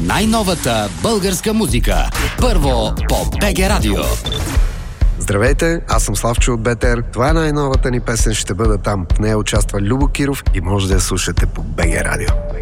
най-новата българска музика. Първо по БГ Радио. Здравейте, аз съм Славчо от БТР. Това е най-новата ни песен, ще бъда там. В нея участва Любо Киров и може да я слушате по БГ Радио.